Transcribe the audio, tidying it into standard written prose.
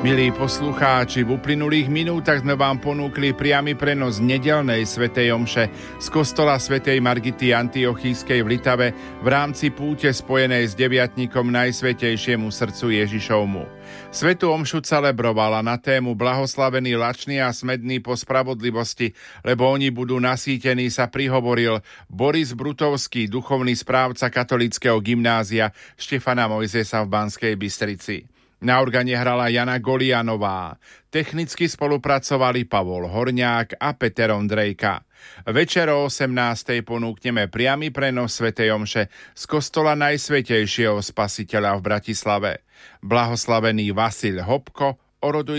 Milí poslucháči, v uplynulých minútach sme vám ponúkli priamy prenos nedeľnej svätej omše z kostola svätej Margity Antiochískej v Litave v rámci púte spojenej s deviatnikom Najsvätejšiemu srdcu Ježišovmu. Svätú omšu celebrovala na tému Blahoslavení lační a smední po spravodlivosti, lebo oni budú nasýtení, sa prihovoril Boris Brutovský, duchovný správca katolického gymnázia Štefana Mojzesa v Banskej Bystrici. Na organe hrala Jana Golianová. Technicky spolupracovali Pavol Horňák a Peter Ondrejka. Večer o 18:00 ponúkneme priamy prenos svätej omše z kostola Najsvätejšieho Spasiteľa v Bratislave. Blahoslavený Vasil Hopko, oroduj